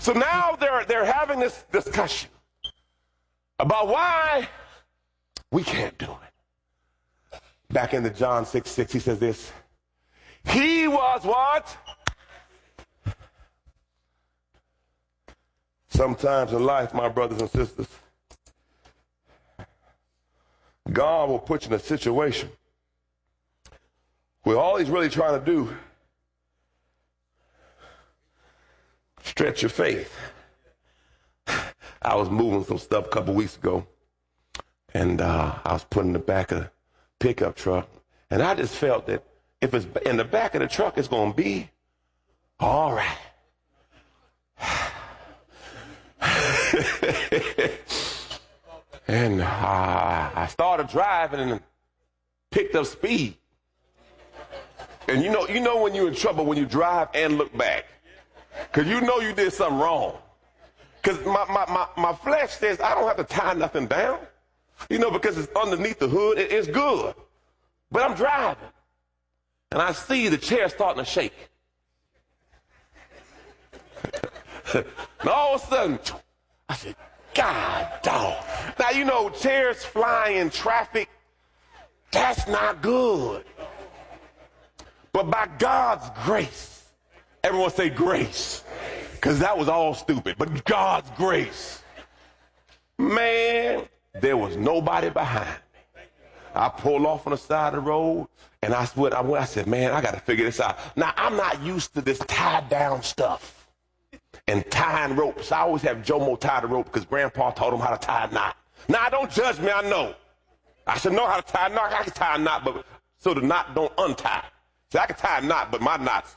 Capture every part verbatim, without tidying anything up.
So now they're, they're having this discussion about why we can't do it. Back into John six six, he says this. He was what? Sometimes in life, my brothers and sisters, God will put you in a situation where all he's really trying to do stretch your faith. I was moving some stuff a couple weeks ago, and uh, I was putting in the back of the pickup truck, and I just felt that if it's in the back of the truck, it's going to be all right. And uh, I started driving and picked up speed. And you know, you know when you're in trouble when you drive and look back. Because you know you did something wrong. Because my, my, my, my flesh says I don't have to tie nothing down. You know, because it's underneath the hood. It, it's good. But I'm driving. And I see the chair starting to shake. And all of a sudden, I said, God, dog. Now, you know, chairs flying in traffic, that's not good. But by God's grace, everyone say grace, because that was all stupid, but God's grace. Man, there was nobody behind me. I pulled off on the side of the road, and I swear, I, went, I said, man, I got to figure this out. Now, I'm not used to this tied down stuff and tying ropes. I always have Jomo tie the rope because Grandpa taught him how to tie a knot. Now, don't judge me, I know. I should know how to tie a knot. I can tie a knot, but so the knot don't untie. See, I can tie a knot, but my knots.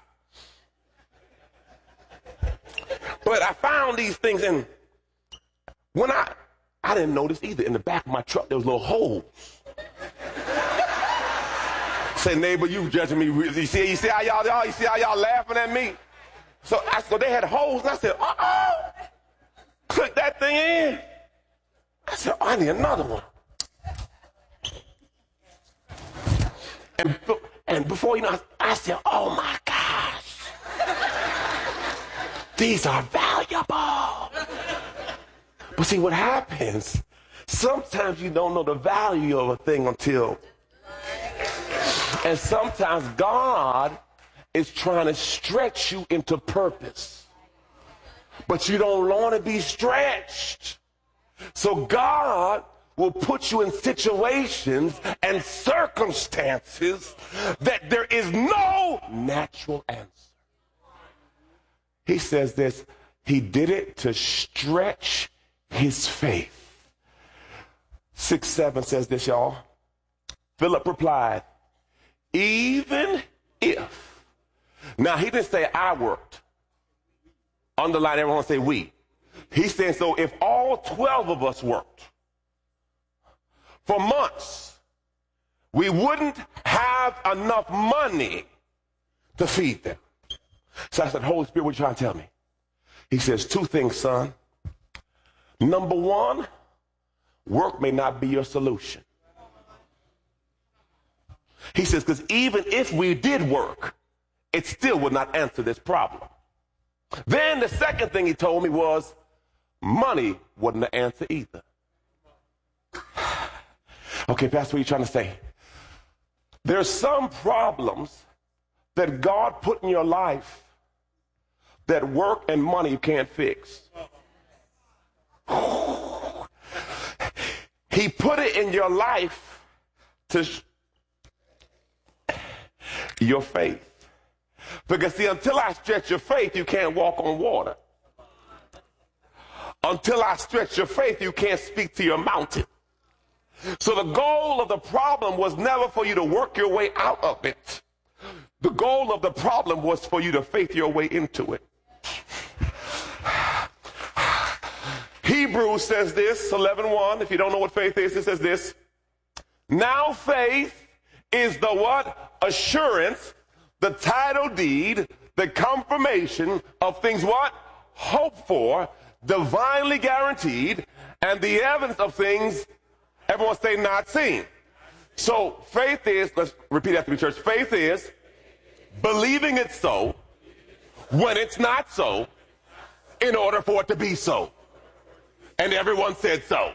But I found these things, and when I, I didn't notice either. In the back of my truck, there was little holes. Say, neighbor, you judging me. You see, you see how y'all, y'all, you see how y'all laughing at me? So, I, so they had holes, and I said, uh-oh. Click that thing in. I said, oh, I need another one. And, and before you know, I, I said, oh, my gosh. These are valuable. But see, what happens, sometimes you don't know the value of a thing until, and sometimes God is trying to stretch you into purpose. But you don't want to be stretched. So God will put you in situations and circumstances that there is no natural answer. He says this, he did it to stretch his faith. Six, seven says this, y'all. Philip replied, even if. Now, he didn't say I worked. Underline, everyone say we. He's saying, so if all twelve of us worked for months, we wouldn't have enough money to feed them. So I said, Holy Spirit, what are you trying to tell me? He says, two things, son. Number one, work may not be your solution. He says, because even if we did work, it still would not answer this problem. Then the second thing he told me was, money wasn't the answer either. Okay, Pastor, what are you trying to say? There's some problems that God put in your life that work and money can't fix. He put it in your life to sh- your faith. Because see, until I stretch your faith, you can't walk on water. Until I stretch your faith, you can't speak to your mountain. So the goal of the problem was never for you to work your way out of it. The goal of the problem was for you to faith your way into it. Hebrews says this, eleven one. If you don't know what faith is, it says this. Now faith is the what? Assurance, the title deed, the confirmation of things what? Hoped for, divinely guaranteed, and the evidence of things, everyone say not seen. So faith is, let's repeat after me, church. Faith is believing it's so when it's not so, in order for it to be so. And everyone said so.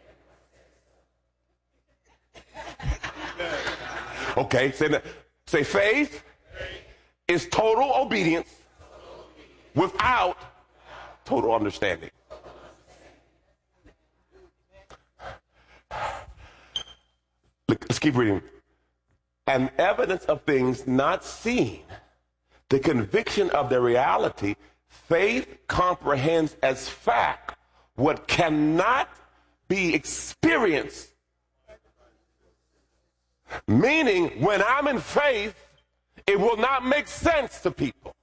Okay, say, say faith is total obedience without total understanding. Let's keep reading. And evidence of things not seen, the conviction of their reality, faith comprehends as fact what cannot be experienced. Meaning, when I'm in faith, it will not make sense to people.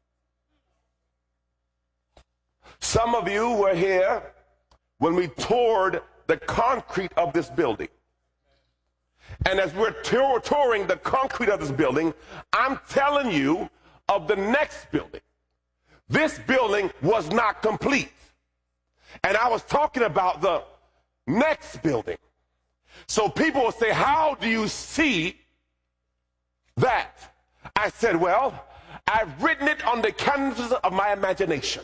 Some of you were here when we toured the concrete of this building. And as we're tour- touring the concrete of this building, I'm telling you of the next building. This building was not complete. And I was talking about the next building. So people will say, how do you see that? I said, well, I've written it on the canvas of my imagination.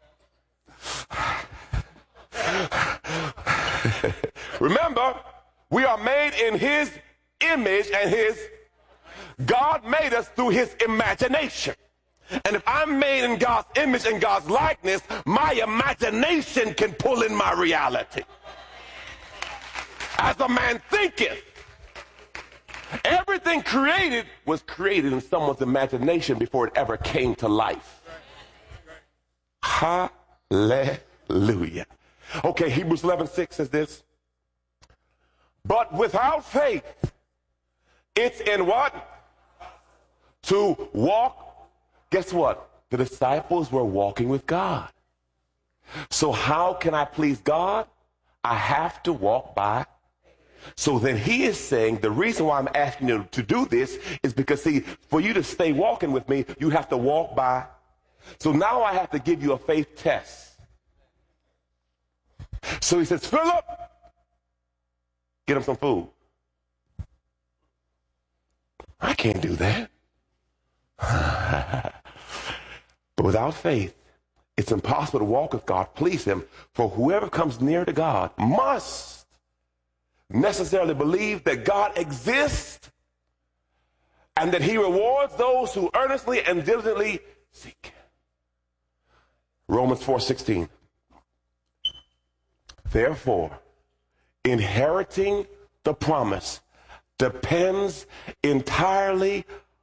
Remember, we are made in his image, and his God made us through his imagination. And if I'm made in God's image and God's likeness, my imagination can pull in my reality. As a man thinketh. Everything created was created in someone's imagination before it ever came to life. Hallelujah. Okay, Hebrews eleven six says this. But without faith, it's in what? To walk. Guess what? The disciples were walking with God. So how can I please God? I have to walk by. So then he is saying the reason why I'm asking you to do this is because, see, for you to stay walking with me, you have to walk by. So now I have to give you a faith test. So he says, Philip, get him some food. I can't do that. But without faith, it's impossible to walk with God, please him. For whoever comes near to God must necessarily believe that God exists and that he rewards those who earnestly and diligently seek. Romans four sixteen. Therefore, inheriting the promise depends entirely.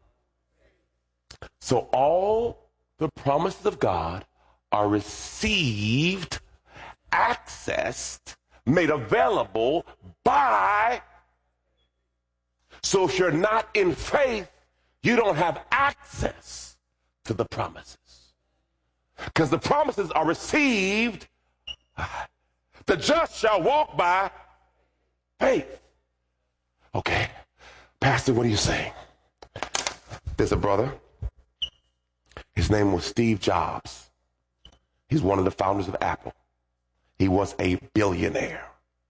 So all the promises of God are received, accessed, made available by. So if you're not in faith, you don't have access to the promises. Because the promises are received. The just shall walk by faith. Okay, Pastor, what are you saying? There's a brother. His name was Steve Jobs. He's one of the founders of Apple. He was a billionaire.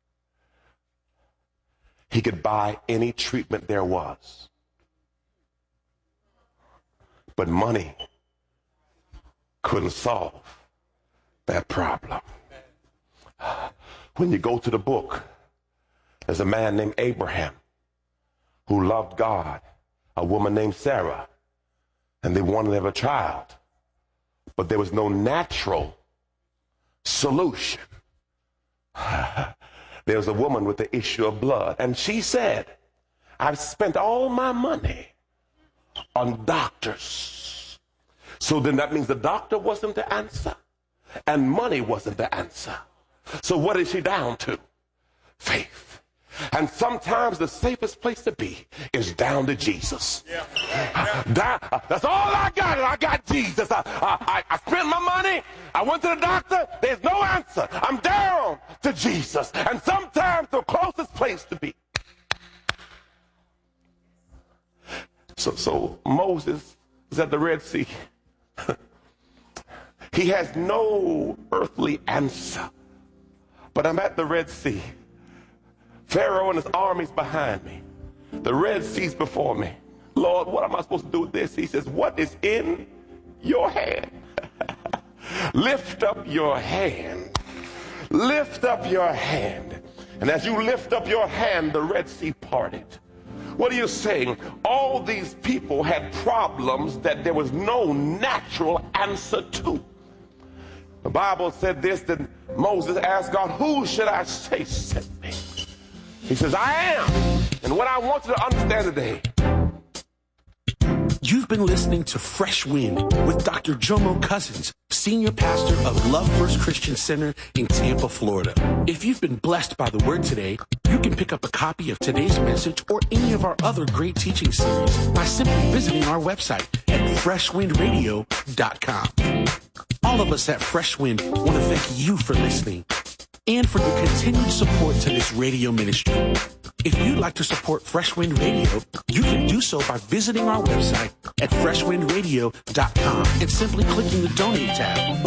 He could buy any treatment there was. But money couldn't solve that problem. When you go to the book, there's a man named Abraham who loved God, a woman named Sarah, and they wanted to have a child. But there was no natural solution. There was a woman with the issue of blood, and she said, I've spent all my money on doctors. So then that means the doctor wasn't the answer, and money wasn't the answer. So what is she down to? Faith. And sometimes the safest place to be is down to Jesus. Yeah. Yeah. That, that's all I got, and I got Jesus. I, I, I spent my money. I went to the doctor. There's no answer. I'm down to Jesus. And sometimes the closest place to be. So, so Moses is at the Red Sea. He has no earthly answer. But I'm at the Red Sea. Pharaoh and his armies behind me. The Red Sea's before me. Lord, what am I supposed to do with this? He says, what is in your hand? lift up your hand. Lift up your hand. And as you lift up your hand, the Red Sea parted. What are you saying? All these people had problems that there was no natural answer to. The Bible said this, that Moses asked God, who should I say sent me? He says, I am. And what I want you to understand today, you've been listening to Fresh Wind with Doctor Jomo Cousins, Senior Pastor of Love First Christian Center in Tampa, Florida. If you've been blessed by the word today, you can pick up a copy of today's message or any of our other great teaching series by simply visiting our website at fresh wind radio dot com. All of us at Fresh Wind want to thank you for listening and for your continued support to this radio ministry. If you'd like to support Fresh Wind Radio, you can do so by visiting our website at fresh wind radio dot com and simply clicking the Donate tab.